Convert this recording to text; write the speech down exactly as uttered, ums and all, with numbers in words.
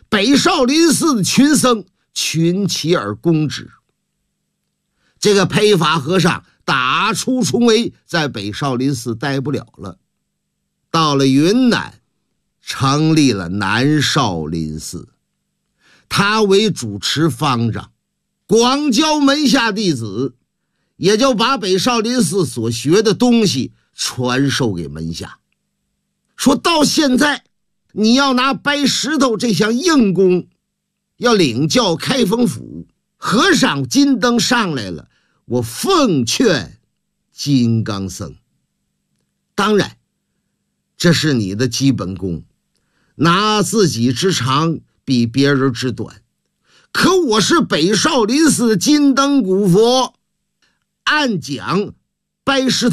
北少林寺的群僧群起而攻之。这个裴法和尚打出重围，在北少林寺待不了了，到了云南，成立了南少林寺，他为主持方丈，广教门下弟子，也就把北少林寺所学的东西传授给门下。说到现在，你要拿掰石头这项硬功，要领教开封府，和尚金灯上来了，我奉劝金刚僧。当然，这是你的基本功，拿自己之长比别人之短。可我是北少林寺金灯古佛，按讲掰石头